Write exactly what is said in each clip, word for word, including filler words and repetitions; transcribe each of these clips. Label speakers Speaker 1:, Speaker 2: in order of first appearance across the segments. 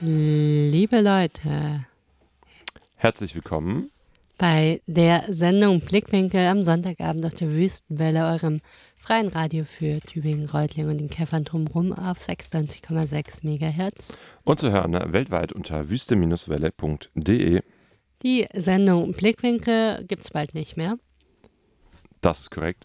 Speaker 1: Liebe Leute,
Speaker 2: herzlich willkommen
Speaker 1: bei der Sendung Blickwinkel am Sonntagabend auf der Wüstenwelle, eurem freien Radio für Tübingen, Reutlingen und den Käffern drumherum auf sechsundneunzig Komma sechs Megahertz.
Speaker 2: Und zu hören weltweit unter wüste Welle punkt de.
Speaker 1: Die Sendung Blickwinkel gibt es bald nicht mehr.
Speaker 2: Das ist korrekt.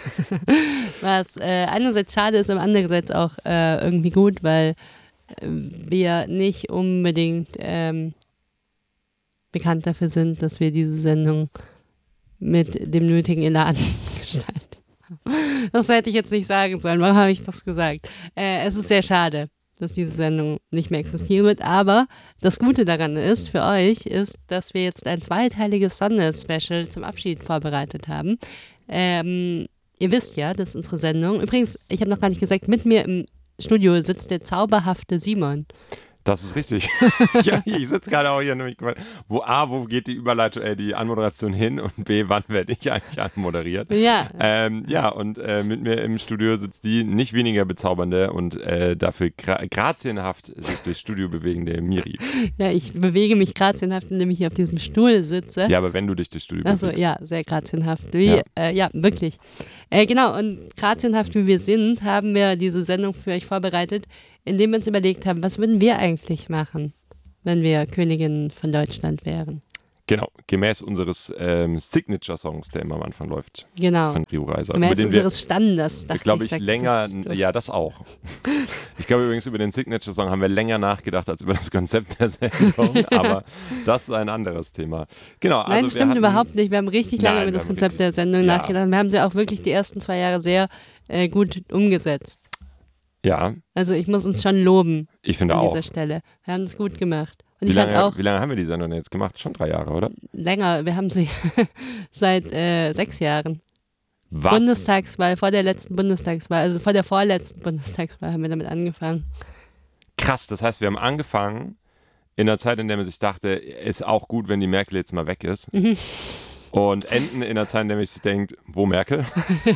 Speaker 1: Was äh, einerseits schade ist, aber andererseits auch äh, irgendwie gut, weil äh, wir nicht unbedingt ähm, bekannt dafür sind, dass wir diese Sendung mit dem nötigen Elan gestalten. Das hätte ich jetzt nicht sagen sollen. Warum habe ich das gesagt? Äh, es ist sehr schade, dass diese Sendung nicht mehr existieren wird. Aber das Gute daran ist, für euch, ist, dass wir jetzt ein zweiteiliges Sonne-Special zum Abschied vorbereitet haben. Ähm, ihr wisst ja, das ist unsere Sendung. Übrigens, ich habe noch gar nicht gesagt, mit mir im Studio sitzt der zauberhafte Simon.
Speaker 2: Das ist richtig. Ja, ich sitze gerade auch hier nämlich, wo A, wo geht die Überleitung, äh, die Anmoderation hin und B, wann werde ich eigentlich anmoderiert?
Speaker 1: Ja.
Speaker 2: Ähm, ja, und äh, mit mir im Studio sitzt die nicht weniger bezaubernde und äh, dafür gra- grazienhaft sich durchs Studio bewegende Miri.
Speaker 1: Ja, ich bewege mich grazienhaft, indem ich hier auf diesem Stuhl sitze.
Speaker 2: Ja, aber wenn du dich durchs Studio
Speaker 1: Achso,
Speaker 2: bewegst.
Speaker 1: ja, sehr grazienhaft. Wie,
Speaker 2: Ja.
Speaker 1: Äh, ja, wirklich. Äh, genau, und grazienhaft wie wir sind, haben wir diese Sendung für euch vorbereitet, indem wir uns überlegt haben, was würden wir eigentlich machen, wenn wir Königin von Deutschland wären.
Speaker 2: Genau, gemäß unseres ähm, Signature-Songs, der immer am Anfang läuft.
Speaker 1: Genau.
Speaker 2: Von Rio Reiser.
Speaker 1: Gemäß unseres Standes.
Speaker 2: Ich glaube, ich,
Speaker 1: sag
Speaker 2: länger,
Speaker 1: das
Speaker 2: ja, das auch. Ich glaube übrigens, über den Signature-Song haben wir länger nachgedacht als über das Konzept der Sendung, aber das ist ein anderes Thema. Genau. Also
Speaker 1: Nein, das
Speaker 2: wir
Speaker 1: stimmt
Speaker 2: hatten,
Speaker 1: überhaupt nicht. Wir haben richtig lange
Speaker 2: Nein,
Speaker 1: über das
Speaker 2: wir haben
Speaker 1: Konzept der
Speaker 2: richtig-
Speaker 1: Sendung
Speaker 2: ja.
Speaker 1: nachgedacht. Wir haben sie auch wirklich die ersten zwei Jahre sehr äh, gut umgesetzt.
Speaker 2: Ja,
Speaker 1: Also ich muss uns schon loben
Speaker 2: ich finde
Speaker 1: an
Speaker 2: auch.
Speaker 1: dieser Stelle. Wir haben es gut gemacht. Und
Speaker 2: Wie
Speaker 1: ich fand
Speaker 2: lange,
Speaker 1: auch
Speaker 2: wie lange haben wir die Sendung jetzt gemacht? Schon drei Jahre, oder?
Speaker 1: länger, wir haben sie seit äh, sechs Jahren.
Speaker 2: Was?
Speaker 1: Bundestagswahl, vor der letzten Bundestagswahl, also vor der vorletzten Bundestagswahl haben wir damit angefangen.
Speaker 2: Krass, das heißt, wir haben angefangen in einer Zeit, in der man sich dachte, ist auch gut, wenn die Merkel jetzt mal weg ist.
Speaker 1: Mhm.
Speaker 2: Und enden in einer Zeit, in der man sich denkt, wo Merkel?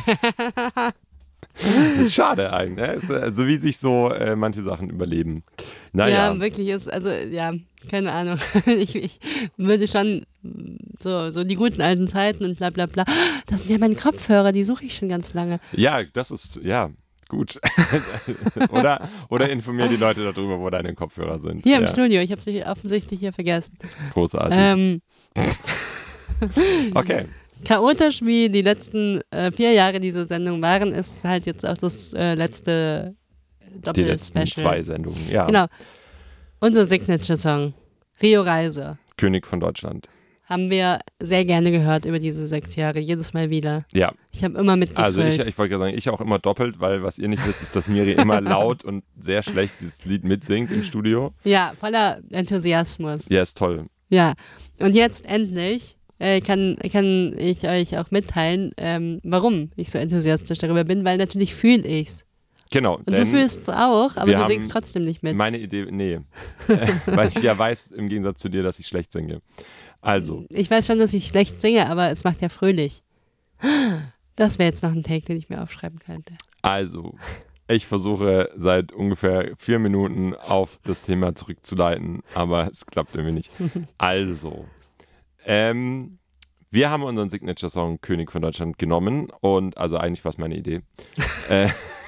Speaker 2: Schade eigentlich, ne? Ist, äh, so wie sich so äh, manche Sachen überleben. Naja,
Speaker 1: Ja, wirklich ist, also ja, keine Ahnung. Ich, ich würde schon so, so die guten alten Zeiten und bla bla bla. Das sind ja meine Kopfhörer, die suche ich schon ganz lange.
Speaker 2: ja, das ist, ja, gut. oder, oder informier die Leute darüber, wo deine Kopfhörer sind.
Speaker 1: Hier im
Speaker 2: ja,
Speaker 1: Studio, ich habe sie offensichtlich hier vergessen.
Speaker 2: großartig.
Speaker 1: Ähm,
Speaker 2: Okay,
Speaker 1: chaotisch wie die letzten äh, vier Jahre dieser Sendung waren, ist halt jetzt auch das äh, letzte
Speaker 2: die letzten
Speaker 1: Doppel-Special.
Speaker 2: zwei Sendungen. Ja,
Speaker 1: Genau. Unser Signature-Song, Rio Reiser,
Speaker 2: König von Deutschland.
Speaker 1: haben wir sehr gerne gehört über diese sechs Jahre, jedes Mal wieder.
Speaker 2: Ja,
Speaker 1: Ich habe immer mitgegrölt.
Speaker 2: also ich, ich wollte gerade sagen, ich auch immer doppelt, weil was ihr nicht wisst, ist, dass Miri immer laut und sehr schlecht dieses Lied mitsingt im Studio.
Speaker 1: Ja, voller Enthusiasmus.
Speaker 2: Ja, ist toll.
Speaker 1: Ja, und jetzt endlich äh, kann, kann ich euch auch mitteilen, ähm, warum ich so enthusiastisch darüber bin, weil natürlich fühle ich's.
Speaker 2: Genau.
Speaker 1: Und du fühlst es auch, aber
Speaker 2: wir
Speaker 1: du
Speaker 2: haben
Speaker 1: singst trotzdem nicht mit.
Speaker 2: Meine Idee, nee. Weil ich ja weiß, im Gegensatz zu dir, dass ich schlecht singe. Also,
Speaker 1: Ich weiß schon, dass ich schlecht singe, aber es macht ja fröhlich. Das wäre jetzt noch ein Take, den ich mir aufschreiben könnte.
Speaker 2: also, ich versuche seit ungefähr vier Minuten auf das Thema zurückzuleiten, aber es klappt irgendwie nicht. Also, ähm, wir haben unseren Signature-Song König von Deutschland genommen und, also eigentlich war es meine Idee. äh,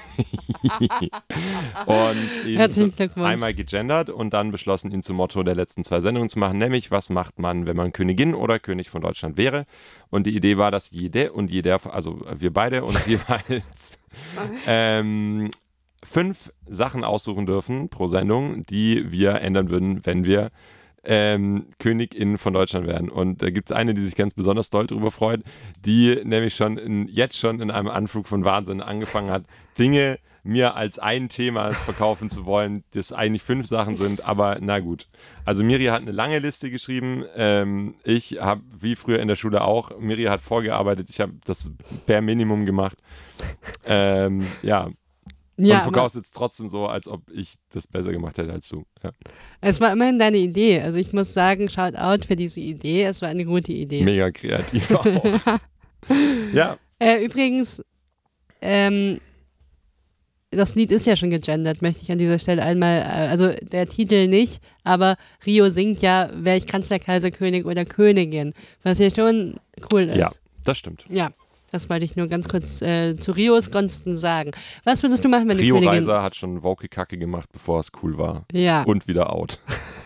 Speaker 2: und ihn
Speaker 1: Herzlichen
Speaker 2: so
Speaker 1: Glückwunsch.
Speaker 2: einmal gegendert und dann beschlossen, ihn zum Motto der letzten zwei Sendungen zu machen, nämlich was macht man, wenn man Königin oder König von Deutschland wäre. Und die Idee war, dass jede und jeder, also wir beide uns jeweils ähm, fünf Sachen aussuchen dürfen pro Sendung, die wir ändern würden, wenn wir ähm, Königin von Deutschland werden. Und da gibt es eine, die sich ganz besonders doll darüber freut, die nämlich schon in, jetzt schon in einem Anflug von Wahnsinn angefangen hat, Dinge mir als ein Thema verkaufen zu wollen, das eigentlich fünf Sachen sind, aber na gut. Also Miri hat eine lange Liste geschrieben, ähm, ich habe, wie früher in der Schule auch, Miri hat vorgearbeitet, ich habe das bare Minimum gemacht. Ähm, ja,
Speaker 1: Ja,
Speaker 2: und verkaufst jetzt trotzdem so, als ob ich das besser gemacht hätte als du. Ja.
Speaker 1: es war immerhin deine Idee. Also ich muss sagen, shout out für diese Idee. Es war eine gute Idee.
Speaker 2: Mega kreativ auch. Ja,
Speaker 1: Äh, übrigens, ähm, das Lied ist ja schon gegendert, möchte ich an dieser Stelle einmal, also der Titel nicht, aber Rio singt ja, wäre ich Kanzler, Kaiser, König oder Königin, was ja schon cool ist.
Speaker 2: Ja, das stimmt.
Speaker 1: Ja, das wollte ich nur ganz kurz äh, zu Rios Gunsten sagen. Was würdest du machen, wenn
Speaker 2: Rio
Speaker 1: du Königin...
Speaker 2: Rio Reiser hat schon Woke-Kacke gemacht, bevor es cool war.
Speaker 1: Ja.
Speaker 2: Und wieder out.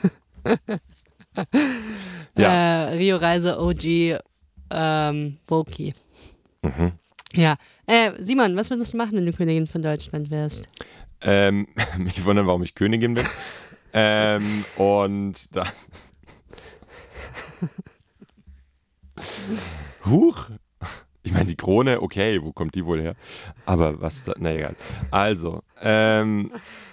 Speaker 1: ja. Äh, Rio Reiser O G ähm, Woki.
Speaker 2: Mhm.
Speaker 1: Ja. Äh, Simon, was würdest du machen, wenn du Königin von Deutschland wärst?
Speaker 2: Ähm, mich wundern, warum ich Königin bin. ähm, und da. Huch! Ich meine, die Krone, okay, wo kommt die wohl her? Aber was da, na egal. Also, ähm,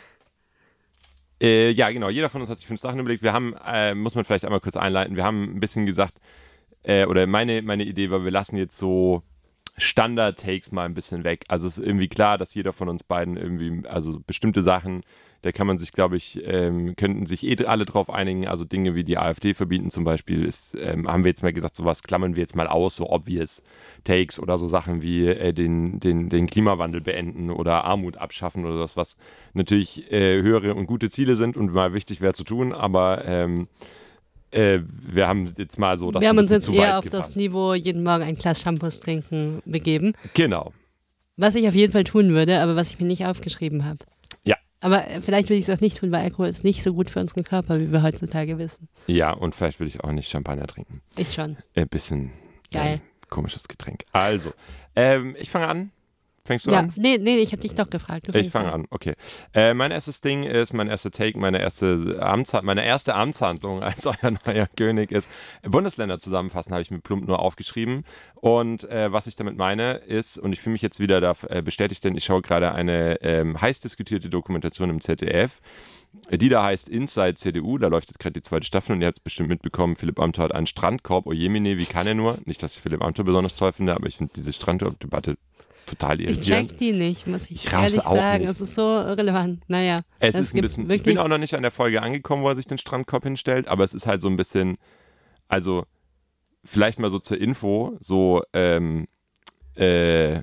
Speaker 2: äh, ja genau, jeder von uns hat sich fünf Sachen überlegt. Wir haben, äh, muss man vielleicht einmal kurz einleiten, wir haben ein bisschen gesagt, äh, oder meine, meine Idee war, wir lassen jetzt so Standard-Takes mal ein bisschen weg. Also es ist irgendwie klar, dass jeder von uns beiden irgendwie, also bestimmte Sachen, da kann man sich, glaube ich, ähm, könnten sich eh alle drauf einigen. Also Dinge wie die AfD verbieten zum Beispiel, ist, ähm, haben wir jetzt mal gesagt, sowas klammern wir jetzt mal aus, so obvious Takes oder so Sachen wie äh, den, den, den Klimawandel beenden oder Armut abschaffen oder das, was natürlich äh, höhere und gute Ziele sind und mal wichtig wäre zu tun, aber ähm, äh, wir haben jetzt mal so das
Speaker 1: Wir haben uns jetzt
Speaker 2: zu
Speaker 1: eher
Speaker 2: weit
Speaker 1: auf
Speaker 2: gefasst.
Speaker 1: das Niveau jeden Morgen ein Glas Shampoos trinken begeben.
Speaker 2: Genau.
Speaker 1: Was ich auf jeden Fall tun würde, aber was ich mir nicht aufgeschrieben habe.
Speaker 2: Ja.
Speaker 1: Aber vielleicht will ich es auch nicht tun, weil Alkohol ist nicht so gut für unseren Körper, wie wir heutzutage wissen.
Speaker 2: Ja, und vielleicht würde ich auch nicht Champagner trinken.
Speaker 1: Ich schon.
Speaker 2: Ein bisschen
Speaker 1: Geil.
Speaker 2: Ähm, komisches Getränk. Also, ähm, ich fange an. Fängst du
Speaker 1: ja,
Speaker 2: an?
Speaker 1: Nee, nee, ich habe dich doch gefragt. Du
Speaker 2: Ich fange an. an, okay. Äh, mein erstes Ding ist, mein erster Take, meine erste, Amts meine erste Amtshandlung als euer neuer König ist, Bundesländer zusammenfassen, habe ich mir plump nur aufgeschrieben. Und äh, was ich damit meine ist, und ich fühle mich jetzt wieder da äh, bestätigt, denn ich schaue gerade eine ähm, heiß diskutierte Dokumentation im Z D F, die da heißt Inside C D U, da läuft jetzt gerade die zweite Staffel und ihr habt es bestimmt mitbekommen, Philipp Amthor hat einen Strandkorb, ojemine, wie kann er nur? Nicht, dass ich Philipp Amthor besonders toll finde, aber ich finde diese Strandkorb-Debatte total irritierend.
Speaker 1: Ich check die nicht, muss ich,
Speaker 2: ich
Speaker 1: ehrlich
Speaker 2: auch
Speaker 1: sagen.
Speaker 2: Nicht.
Speaker 1: Es ist so relevant. Naja.
Speaker 2: Es ist ein bisschen, ich bin auch noch nicht an der Folge angekommen, wo er sich den Strandkorb hinstellt, aber es ist halt so ein bisschen, also vielleicht mal so zur Info, so, ähm, äh,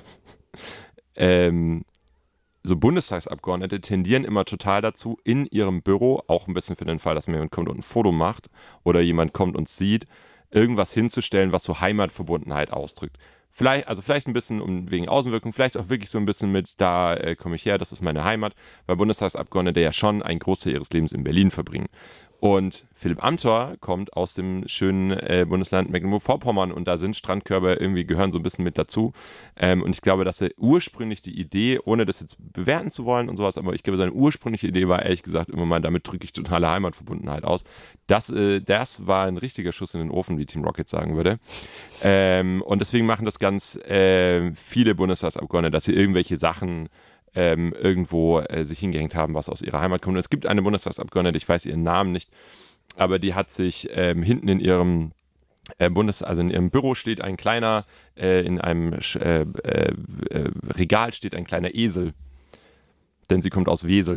Speaker 2: ähm, so Bundestagsabgeordnete tendieren immer total dazu, in ihrem Büro, auch ein bisschen für den Fall, dass mir jemand kommt und ein Foto macht oder jemand kommt und sieht, irgendwas hinzustellen, was so Heimatverbundenheit ausdrückt. Vielleicht, also vielleicht ein bisschen um, wegen Außenwirkung, vielleicht auch wirklich so ein bisschen mit, da äh, komme ich her, das ist meine Heimat, weil Bundestagsabgeordnete ja schon einen Großteil ihres Lebens in Berlin verbringen. Und Philipp Amthor kommt aus dem schönen äh, Bundesland Mecklenburg-Vorpommern und da sind Strandkörbe irgendwie, gehören so ein bisschen mit dazu. Ähm, und ich glaube, dass er ursprünglich die Idee, ohne das jetzt bewerten zu wollen und sowas, aber ich glaube, seine ursprüngliche Idee war ehrlich gesagt immer mal, damit drücke ich totale Heimatverbundenheit aus. Das, äh, das war ein richtiger Schuss in den Ofen, wie Team Rocket sagen würde. Ähm, und deswegen machen das ganz äh, viele Bundestagsabgeordnete, dass sie irgendwelche Sachen Ähm, irgendwo äh, sich hingehängt haben, was aus ihrer Heimat kommt. Und es gibt eine Bundestagsabgeordnete, ich weiß ihren Namen nicht, aber die hat sich ähm, hinten in ihrem äh, Bundes, also in ihrem Büro steht ein kleiner, äh, in einem äh, äh, Regal steht ein kleiner Esel, denn sie kommt aus Wesel.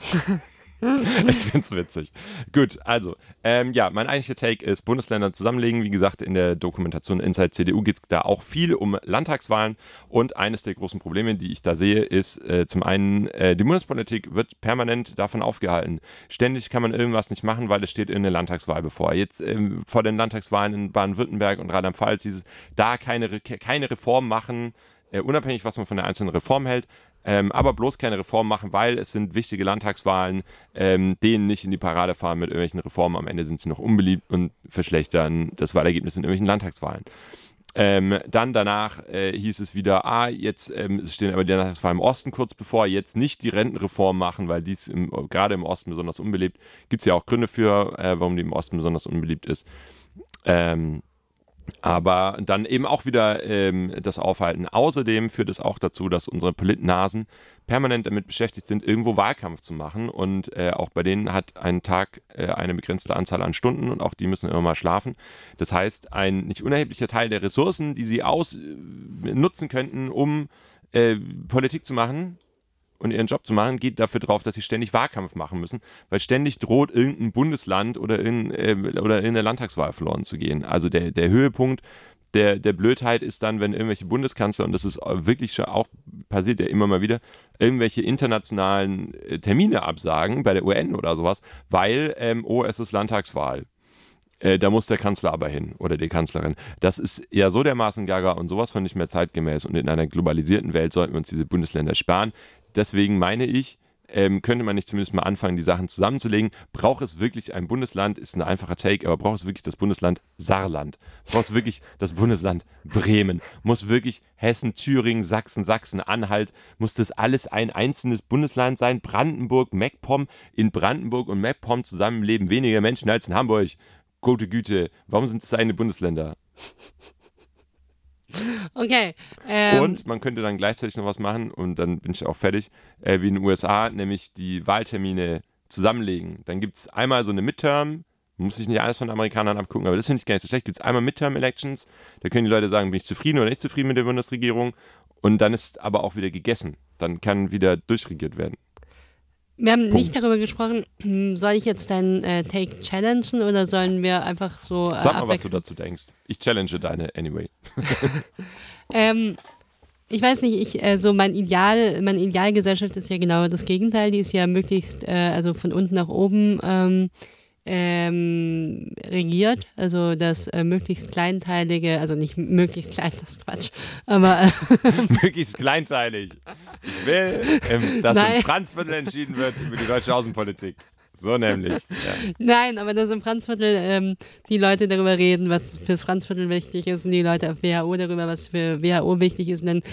Speaker 2: Ich find's witzig. Gut, also, ähm, ja, mein eigentlicher Take ist Bundesländer zusammenlegen. Wie gesagt, in der Dokumentation Inside C D U geht es da auch viel um Landtagswahlen und eines der großen Probleme, die ich da sehe, ist äh, zum einen, äh, die Bundespolitik wird permanent davon aufgehalten. Ständig kann man irgendwas nicht machen, weil es steht eine Landtagswahl bevor. Jetzt ähm, vor den Landtagswahlen in Baden-Württemberg und Rheinland-Pfalz hieß es, da keine, keine Reform machen, äh, unabhängig, was man von der einzelnen Reform hält. Ähm, aber bloß keine Reform machen, weil es sind wichtige Landtagswahlen, ähm, denen nicht in die Parade fahren mit irgendwelchen Reformen. Am Ende sind sie noch unbeliebt und verschlechtern das Wahlergebnis in irgendwelchen Landtagswahlen. Ähm, dann danach äh, hieß es wieder, ah, jetzt ähm, stehen aber die Landtagswahlen im Osten kurz bevor, jetzt nicht die Rentenreform machen, weil dies im, gerade im Osten besonders unbeliebt. Gibt es ja auch Gründe für, äh, warum die im Osten besonders unbeliebt ist. Ähm, Aber dann eben auch wieder ähm, das Aufhalten. Außerdem führt es auch dazu, dass unsere Politnasen permanent damit beschäftigt sind, irgendwo Wahlkampf zu machen. Und äh, auch bei denen hat ein Tag äh, eine begrenzte Anzahl an Stunden und auch die müssen immer mal schlafen. Das heißt, ein nicht unerheblicher Teil der Ressourcen, die sie aus, äh, nutzen könnten, um äh, Politik zu machen und ihren Job zu machen, geht dafür drauf, dass sie ständig Wahlkampf machen müssen, weil ständig droht irgendein Bundesland oder in, äh, oder in der Landtagswahl verloren zu gehen. Also der, der Höhepunkt der, der Blödheit ist dann, wenn irgendwelche Bundeskanzler, und das ist wirklich schon auch, passiert ja immer mal wieder, irgendwelche internationalen äh, Termine absagen bei der U N oder sowas, weil, ähm, oh, es ist Landtagswahl. Äh, da muss der Kanzler aber hin oder die Kanzlerin. Das ist ja so dermaßen gaga und sowas von nicht mehr zeitgemäß. Und in einer globalisierten Welt sollten wir uns diese Bundesländer sparen. Deswegen meine ich, ähm, könnte man nicht zumindest mal anfangen, die Sachen zusammenzulegen. Braucht es wirklich ein Bundesland, ist ein einfacher Take, aber braucht es wirklich das Bundesland Saarland? Braucht es wirklich das Bundesland Bremen? Muss wirklich Hessen, Thüringen, Sachsen, Sachsen, Anhalt, muss das alles ein einzelnes Bundesland sein? Brandenburg, MacPom, in Brandenburg und MacPom zusammen leben weniger Menschen als in Hamburg. Gute Güte, warum sind es eine Bundesländer?
Speaker 1: Okay. Ähm,
Speaker 2: und man könnte dann gleichzeitig noch was machen, und dann bin ich auch fertig, äh, wie in den U S A, nämlich die Wahltermine zusammenlegen. Dann gibt es einmal so eine Midterm, man muss sich nicht alles von den Amerikanern abgucken, aber das finde ich gar nicht so schlecht. Gibt es einmal Midterm-Elections, da können die Leute sagen, bin ich zufrieden oder nicht zufrieden mit der Bundesregierung, und dann ist aber auch wieder gegessen. Dann kann wieder durchregiert werden.
Speaker 1: Wir haben
Speaker 2: Punkt.
Speaker 1: nicht darüber gesprochen, soll ich jetzt deinen äh, Take challengen oder sollen wir einfach so äh,
Speaker 2: Sag mal, was du
Speaker 1: abwechseln?
Speaker 2: dazu denkst. Ich challenge deine anyway.
Speaker 1: ähm, ich weiß nicht, ich, äh, so mein Ideal, meine Idealgesellschaft ist ja genau das Gegenteil. Die ist ja möglichst, äh, also von unten nach oben ähm, ähm, regiert. Also das äh, möglichst kleinteilige, also nicht möglichst klein, das ist Quatsch, aber äh,
Speaker 2: Möglichst kleinteilig. Ich will, ähm, dass
Speaker 1: Nein.
Speaker 2: im Franzviertel entschieden wird über die deutsche Außenpolitik. So nämlich. Ja.
Speaker 1: Nein, aber dass im Franzviertel ähm, die Leute darüber reden, was fürs Franzviertel wichtig ist, und die Leute auf W H O darüber, was für W H O wichtig ist. Und dann